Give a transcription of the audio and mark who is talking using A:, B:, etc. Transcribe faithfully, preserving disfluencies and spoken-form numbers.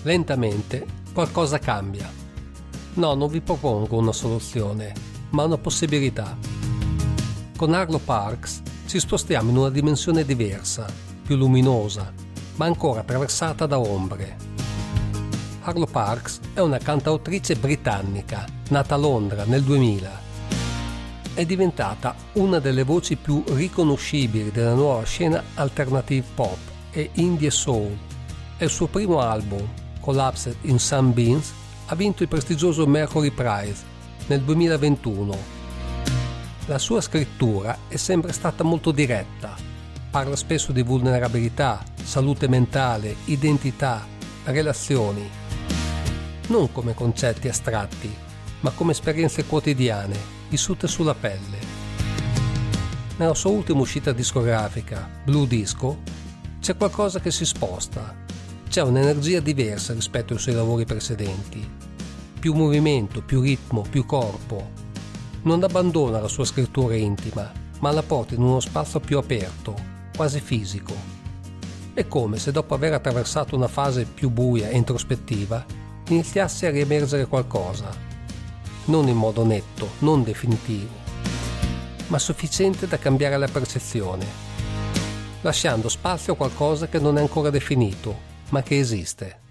A: Lentamente qualcosa cambia. No, non vi propongo una soluzione, ma una possibilità. Con Arlo Parks ci spostiamo in una dimensione diversa, più luminosa, ma ancora attraversata da ombre. Arlo Parks è una cantautrice britannica, nata a Londra nel duemila. È diventata una delle voci più riconoscibili della nuova scena alternative pop e indie soul. E il suo primo album, Collapsed in Sunbeams, ha vinto il prestigioso Mercury Prize nel duemilaventuno. La sua scrittura è sempre stata molto diretta. Parla spesso di vulnerabilità, salute mentale, identità, relazioni. Non come concetti astratti, ma come esperienze quotidiane, vissute sulla pelle. Nella sua ultima uscita discografica, Blue Disco, c'è qualcosa che si sposta. C'è un'energia diversa rispetto ai suoi lavori precedenti. Più movimento, più ritmo, più corpo. Non abbandona la sua scrittura intima, ma la porta in uno spazio più aperto, quasi fisico. È come se dopo aver attraversato una fase più buia e introspettiva, iniziasse a riemergere qualcosa. Non in modo netto, non definitivo, ma sufficiente da cambiare la percezione, lasciando spazio a qualcosa che non è ancora definito, ma che esiste.